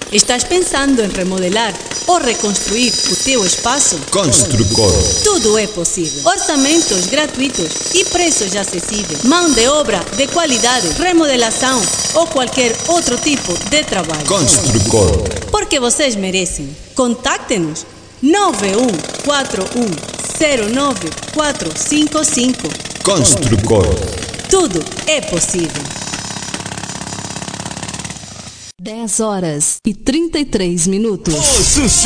Estás pensando em remodelar ou reconstruir o teu espaço? Construcor. Tudo é possível. Orçamentos gratuitos e preços acessíveis. Mão de obra de qualidade, remodelação ou qualquer outro tipo de trabalho. Construcor. Porque vocês merecem. Contacte-nos 9141094455. Construcor. Tudo é possível. 10 horas e 33 minutos. O sucesso